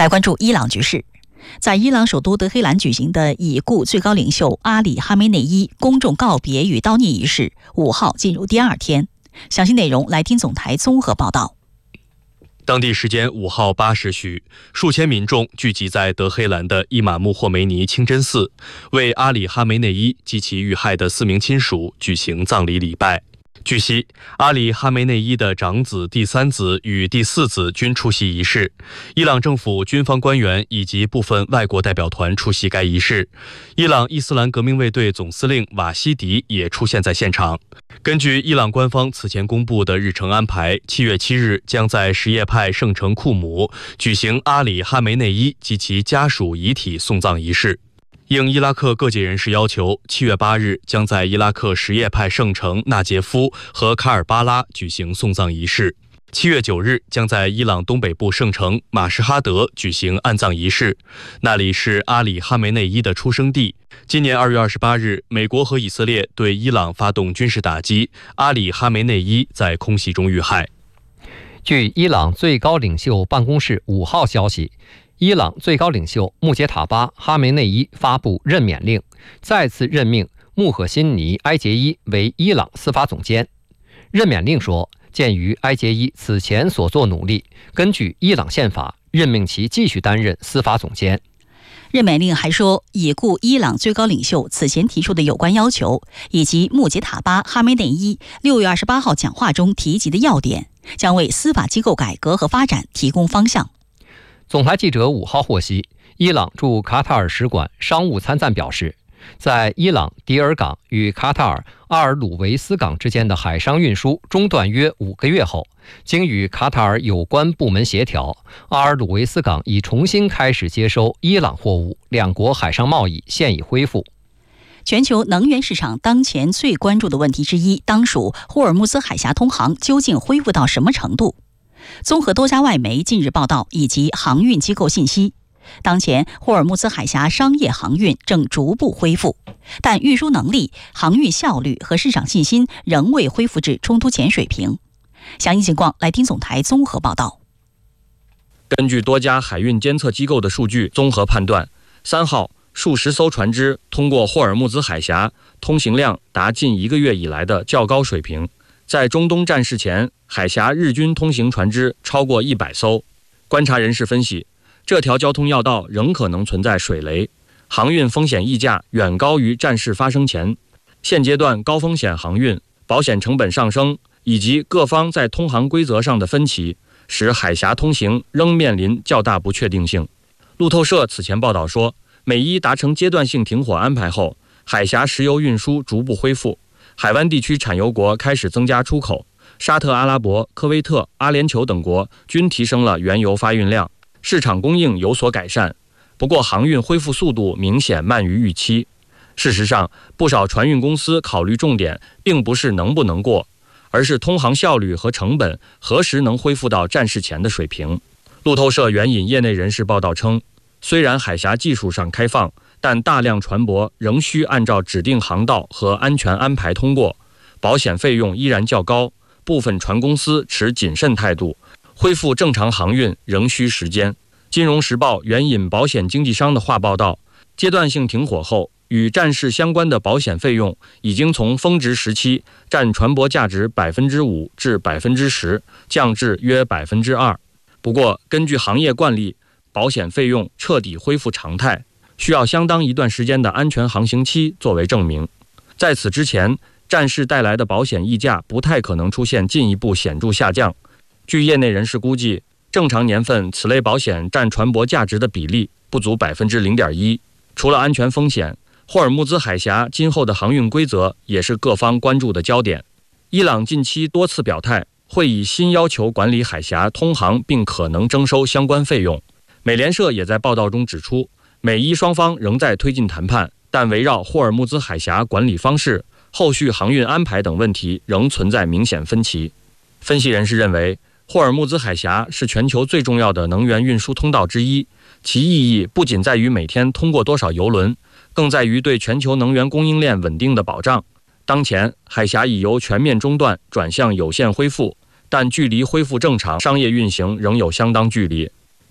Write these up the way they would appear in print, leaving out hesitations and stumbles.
来关注伊朗局势。在伊朗首都德黑兰举行的已故最高领袖阿里·哈梅内伊公众告别与悼念仪式5号进入第2天。详细内容来听总台综合报道。 当地时间5号8时许，数千民众聚集在德黑兰的伊玛目霍梅尼清真寺，为阿里·哈梅内伊及其遇害的4名亲属举行葬礼礼拜。据悉，阿里·哈梅内伊的长子、第3子与第4子均出席仪式。伊朗政府军方官员以及部分外国代表团出席该仪式。伊朗伊斯兰革命卫队总司令瓦希迪也出现在现场。根据伊朗官方此前公布的日程安排，7月7日将在什叶派圣城库姆举行阿里·哈梅内伊及其家属遗体送葬仪式。应伊拉克各界人士要求，7月8日将在伊拉克什叶派圣城纳杰夫和卡尔巴拉举行送葬仪式。7月9日将在伊朗东北部圣城马什哈德举行安葬仪式，那里是阿里·哈梅内伊的出生地。今年2月28日，美国和以色列对伊朗发动军事打击，阿里·哈梅内伊在空袭中遇害。 据伊朗最高领袖办公室5号消息，伊朗最高领袖穆杰塔巴·哈梅内伊发布任免令，再次任命穆赫辛尼·埃杰伊为伊朗司法总监。任免令说，鉴于埃杰伊此前所做努力，根据伊朗宪法任命其继续担任司法总监。 任免令还说，已故伊朗最高领袖此前提出的有关要求，以及穆杰塔巴·哈梅内伊6月28号讲话中提及的要点，将为司法机构改革和发展提供方向。 总台记者5号获悉，伊朗驻卡塔尔使馆商务参赞表示，在伊朗迪尔港与卡塔尔阿尔鲁维斯港之间的海上运输中断约5个月后，经与卡塔尔有关部门协调，阿尔鲁维斯港已重新开始接收伊朗货物，两国海上贸易现已恢复。 全球能源市场当前最关注的问题之一，当属霍尔木兹海峡通航究竟恢复到什么程度。综合多家外媒近日报道以及航运机构信息，当前霍尔木兹海峡商业航运正逐步恢复，但运输能力、航运效率和市场信心仍未恢复至冲突前水平。详细情况来听总台综合报道。 根据多家海运监测机构的数据综合判断，3号数十艘船只通过霍尔木兹海峡，通行量达近1个月以来的较高水平。在中东战事前，海峡日均通行船只超过100艘。观察人士分析，这条交通要道仍可能存在水雷，航运风险溢价远高于战事发生前。现阶段高风险航运、保险成本上升以及各方在通航规则上的分歧，使海峡通行仍面临较大不确定性。路透社此前报道说，美伊达成阶段性停火安排后，海峡石油运输逐步恢复，海湾地区产油国开始增加出口，沙特阿拉伯、科威特、阿联酋等国均提升了原油发运量，市场供应有所改善。不过航运恢复速度明显慢于预期。事实上，不少船运公司考虑重点并不是能不能过，而是通航效率和成本何时能恢复到战事前的水平。路透社援引业内人士报道称，虽然海峡技术上开放，但大量船舶仍需按照指定航道和安全安排通过，保险费用依然较高，部分船公司持谨慎态度，恢复正常航运仍需时间。金融时报援引保险经纪商的话报道，阶段性停火后，与战事相关的保险费用已经从峰值时期占船舶价值 5% 至 10%， 降至约 2%。 不过，根据行业惯例，保险费用彻底恢复常态，需要相当一段时间的安全航行期作为证明。在此之前，战事带来的保险溢价不太可能出现进一步显著下降。据业内人士估计，正常年份此类保险占船舶价值的比例不足 0.1%。 除了安全风险，霍尔木兹海峡今后的航运规则也是各方关注的焦点。伊朗近期多次表态，会以新要求管理海峡通航，并可能征收相关费用。美联社也在报道中指出，美伊双方仍在推进谈判，但围绕霍尔木兹海峡管理方式、后续航运安排等问题仍存在明显分歧。分析人士认为，霍尔木兹海峡是全球最重要的能源运输通道之一，其意义不仅在于每天通过多少油轮，更在于对全球能源供应链稳定的保障。当前，海峡已由全面中断转向有限恢复，但距离恢复正常商业运行仍有相当距离。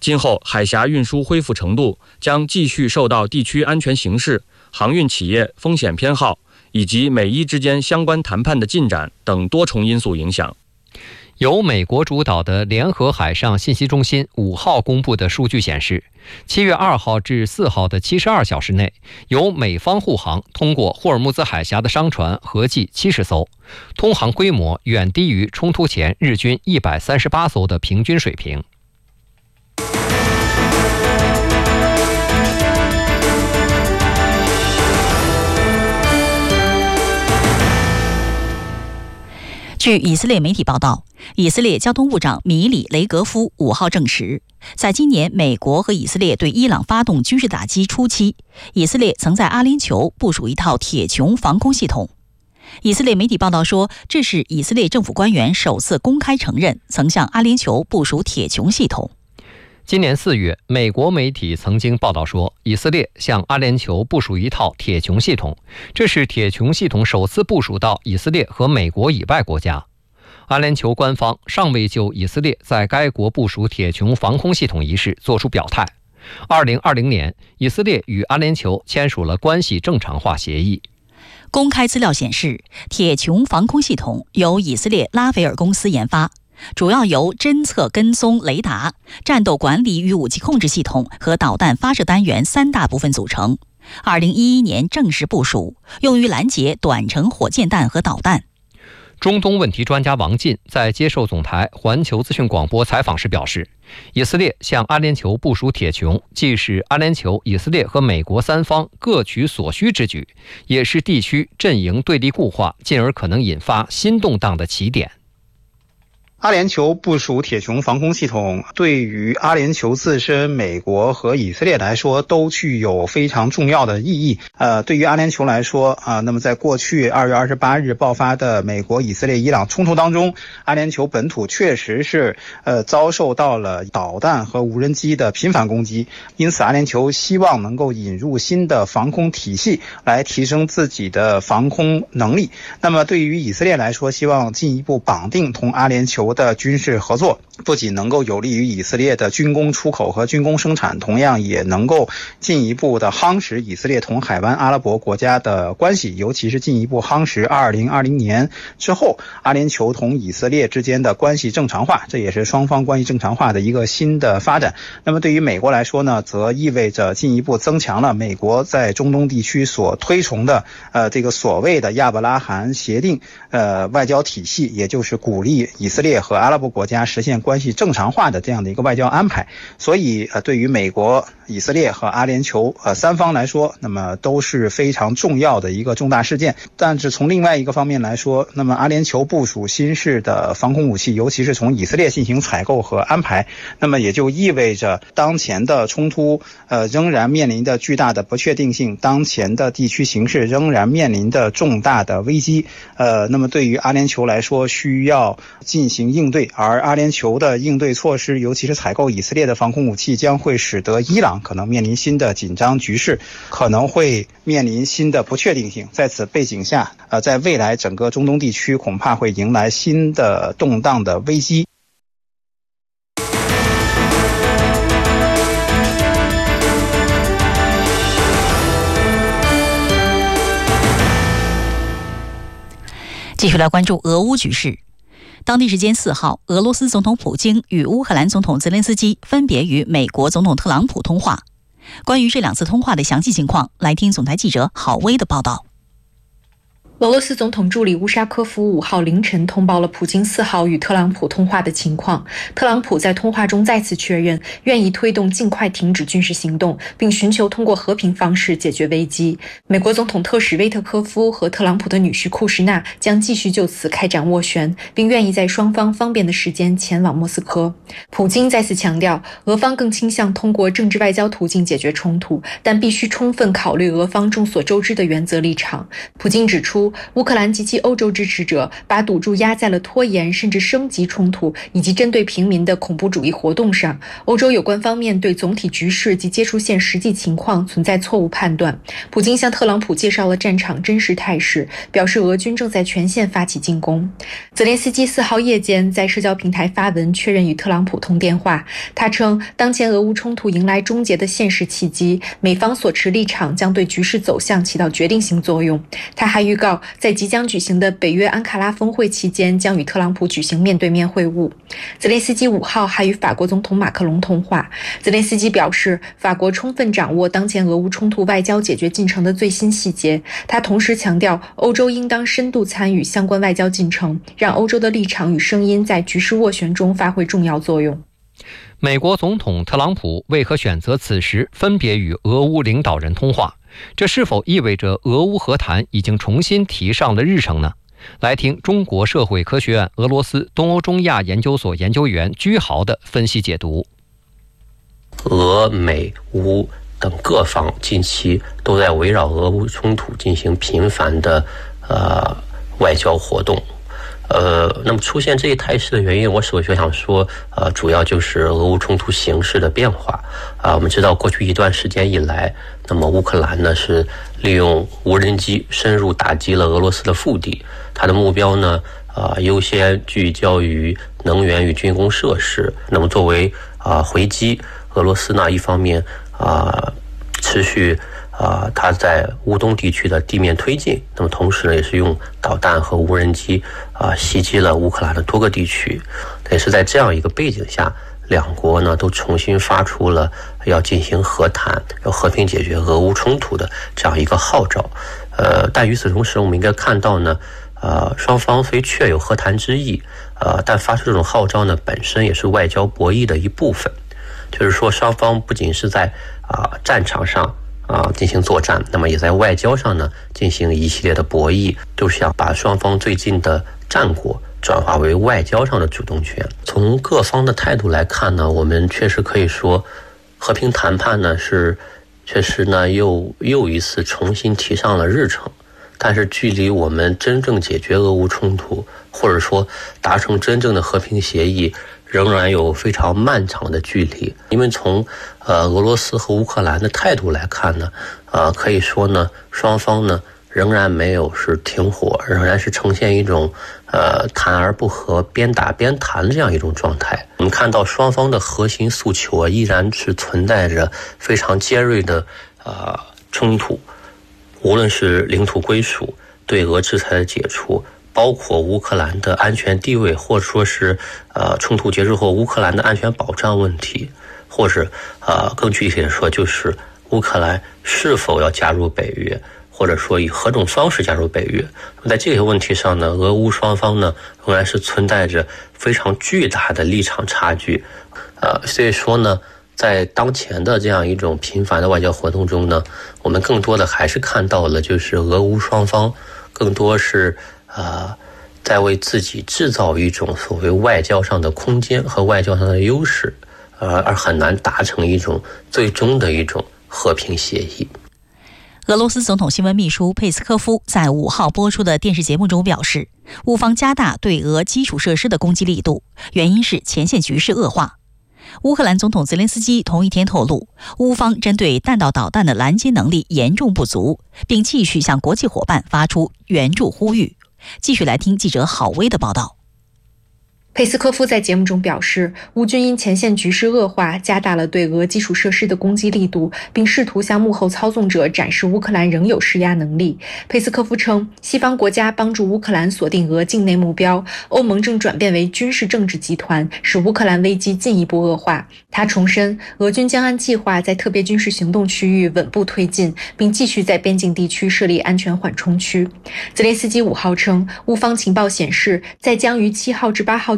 今后海峡运输恢复程度将继续受到地区安全形势、航运企业风险偏好以及美伊之间相关谈判的进展等多重因素影响。 由美国主导的联合海上信息中心5号公布的数据显示，7月2号至4号的72小时内，由美方护航通过霍尔木兹海峡的商船合计70艘，通航规模远低于冲突前日均138艘的平均水平。 据以色列媒体报道，以色列交通部长米里雷格夫5号证实，在今年美国和以色列对伊朗发动军事打击初期，以色列曾在阿联酋部署一套铁穹防空系统。以色列媒体报道说，这是以色列政府官员首次公开承认曾向阿联酋部署铁穹系统。 今年4月，美国媒体曾经报道说，以色列向阿联酋部署一套铁穹系统，这是铁穹系统首次部署到以色列和美国以外国家。阿联酋官方尚未就以色列在该国部署铁穹防空系统一事作出表态。2020年，以色列与阿联酋签署了关系正常化协议。 公开资料显示，铁穹防空系统由以色列拉斐尔公司研发，主要由侦测跟踪雷达、战斗管理与武器控制系统和导弹发射单元3大部分组成。2011年正式部署，用于拦截短程火箭弹和导弹。 中东问题专家王进在接受总台环球资讯广播采访时表示，以色列向阿联酋部署铁穹，既是阿联酋、以色列和美国3方各取所需之举，也是地区阵营对立固化，进而可能引发新动荡的起点。 阿联酋部署铁穹防空系统，对于阿联酋自身、美国和以色列来说都具有非常重要的意义。对于阿联酋来说那么在过去2月28日爆发的美国、以色列、伊朗冲突当中，阿联酋本土确实是遭受到了导弹和无人机的频繁攻击，因此阿联酋希望能够引入新的防空体系来提升自己的防空能力。那么对于以色列来说，希望进一步绑定同阿联酋的军事合作，不仅能够有利于以色列的军工出口和军工生产，同样也能够进一步的夯实以色列同海湾阿拉伯国家的关系，尤其是进一步夯实2020年之后阿联酋同以色列之间的关系正常化，这也是双方关系正常化的一个新的发展。那么对于美国来说呢，则意味着进一步增强了美国在中东地区所推崇的这个所谓的亚伯拉罕协定外交体系，也就是鼓励以色列和阿拉伯国家实现关系正常化的这样的一个外交安排。所以对于美国、以色列和阿联酋3方来说，那么都是非常重要的一个重大事件。但是从另外一个方面来说，那么阿联酋部署新式的防空武器，尤其是从以色列进行采购和安排，那么也就意味着当前的冲突仍然面临的巨大的不确定性，当前的地区形势仍然面临的重大的危机。那么对于阿联酋来说，需要进行应对，而阿联酋的应对措施，尤其是采购以色列的防空武器，将会使得伊朗可能面临新的紧张局势，可能会面临新的不确定性。在此背景下，在未来整个中东地区恐怕会迎来新的动荡的危机。 继续来关注俄乌局势。当地时间4号，俄罗斯总统普京与乌克兰总统泽连斯基分别与美国总统特朗普通话。关于这2次通话的详细情况，来听总台记者郝薇的报道。 俄罗斯总统助理乌沙科夫5号凌晨通报了普京4号与特朗普通话的情况。特朗普在通话中再次确认愿意推动尽快停止军事行动，并寻求通过和平方式解决危机。美国总统特使威特科夫和特朗普的女婿库什纳将继续就此开展斡旋，并愿意在双方方便的时间前往莫斯科。普京再次强调，俄方更倾向通过政治外交途径解决冲突，但必须充分考虑俄方众所周知的原则立场。普京指出， 出，乌克兰及其欧洲支持者把赌注压在了拖延甚至升级冲突以及针对平民的恐怖主义活动上。欧洲有关方面对总体局势及接触线实际情况存在错误判断。普京向特朗普介绍了战场真实态势，表示俄军正在全线发起进攻。泽连斯基4号夜间在社交平台发文确认与特朗普通电话，他称当前俄乌冲突迎来终结的现实契机，美方所持立场将对局势走向起到决定性作用。他还预告在即将举行的北约安卡拉峰会期间将与特朗普举行面对面会晤。泽连斯基5号还与法国总统马克龙通话，泽连斯基表示法国充分掌握当前俄乌冲突外交解决进程的最新细节，他同时强调欧洲应当深度参与相关外交进程，让欧洲的立场与声音在局势斡旋中发挥重要作用。 美国总统特朗普为何选择此时分别与俄乌领导人通话？这是否意味着俄乌和谈已经重新提上了日程呢？来听中国社会科学院俄罗斯东欧中亚研究所研究员居豪的分析解读。 俄美乌等各方近期都在围绕俄乌冲突进行频繁的外交活动。那么出现这一态势的原因，我首先想说，主要就是俄乌冲突形势的变化。我们知道过去一段时间以来，那么乌克兰呢是利用无人机深入打击了俄罗斯的腹地，它的目标呢优先聚焦于能源与军工设施。那么作为回击，俄罗斯呢一方面持续它在乌东地区的地面推进，那么同时呢也是用导弹和无人机袭击了乌克兰的多个地区。也是在这样一个背景下，两国呢都重新发出了要进行和谈，要和平解决俄乌冲突的这样一个号召。但与此同时，我们应该看到呢，双方虽确有和谈之意，但发出这种号召呢本身也是外交博弈的一部分。就是说，双方不仅是在战场上进行作战，那么也在外交上呢进行一系列的博弈，就是想把双方最近的战果转化为外交上的主动权。从各方的态度来看呢，我们确实可以说，和平谈判呢确实呢又一次重新提上了日程。但是距离我们真正解决俄乌冲突，或者说达成真正的和平协议，仍然有非常漫长的距离。因为从俄罗斯和乌克兰的态度来看呢，可以说呢，双方呢仍然没有是停火，仍然是呈现一种谈而不和，边打边谈这样一种状态。我们看到双方的核心诉求依然是存在着非常尖锐的冲突，无论是领土归属、对俄制裁的解除，包括乌克兰的安全地位，或者说是冲突结束后乌克兰的安全保障问题，或者更具体的说，就是乌克兰是否要加入北约，或者说以何种方式加入北约。那么在这些问题上呢，俄乌双方呢仍然是存在着非常巨大的立场差距。所以说呢，在当前的这样一种频繁的外交活动中呢，我们更多的还是看到了，就是俄乌双方更多是在为自己制造一种所谓外交上的空间和外交上的优势，而很难达成一种最终的一种和平协议。 俄罗斯总统新闻秘书佩斯科夫在5号播出的电视节目中表示，乌方加大对俄基础设施的攻击力度，原因是前线局势恶化。乌克兰总统泽连斯基同一天透露，乌方针对弹道导弹的拦截能力严重不足，并继续向国际伙伴发出援助呼吁。继续来听记者郝薇的报道。 佩斯科夫在节目中表示，乌军因前线局势恶化，加大了对俄基础设施的攻击力度，并试图向幕后操纵者展示乌克兰仍有施压能力。佩斯科夫称，西方国家帮助乌克兰锁定俄境内目标，欧盟正转变为军事政治集团，使乌克兰危机进一步恶化。他重申，俄军将按计划在特别军事行动区域稳步推进，并继续在边境地区设立安全缓冲区。泽连斯基5号称，乌方情报显示，在将于7号至8号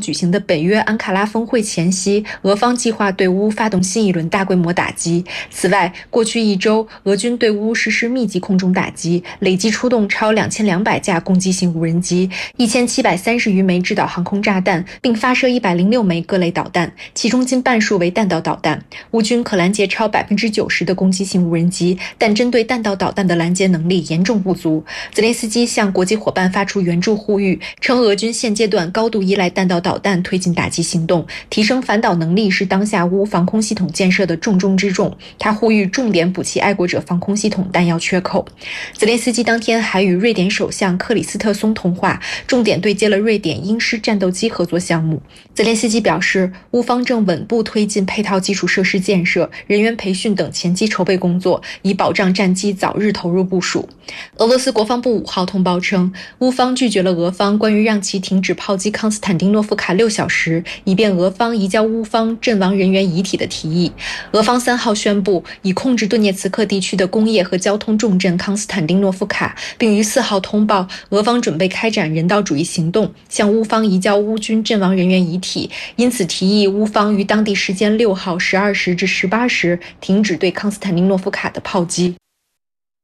举行的北约安卡拉峰会前夕，俄方计划对乌发动新一轮大规模打击。此外，过去1周，俄军对乌实施密集空中打击，累计出动超2200架攻击性无人机，1730余枚制导航空炸弹，并发射106枚各类导弹，其中近半数为弹道导弹。乌军可拦截超90%的攻击性无人机，但针对弹道导弹的拦截能力严重不足。泽连斯基向国际伙伴发出援助呼吁，称俄军现阶段高度依赖弹道导弹推进打击行动，提升反导能力是当下乌防空系统建设的重中之重。他呼吁重点补齐爱国者防空系统弹药缺口。泽连斯基当天还与瑞典首相克里斯特松通话，重点对接了瑞典鹰狮战斗机合作项目。泽连斯基表示，乌方正稳步推进配套基础设施建设、人员培训等前期筹备工作，以保障战机早日投入部署。俄罗斯国防部5号通报称，乌方拒绝了俄方关于让其停止炮击康斯坦丁诺夫卡6小时，以便俄方移交乌方阵亡人员遗体的提议。俄方3号宣布已控制顿涅茨克地区的工业和交通重镇康斯坦丁诺夫卡，并于4号通报俄方准备开展人道主义行动，向乌方移交乌军阵亡人员遗体，因此提议乌方于当地时间6号12时至18时停止对康斯坦丁诺夫卡的炮击。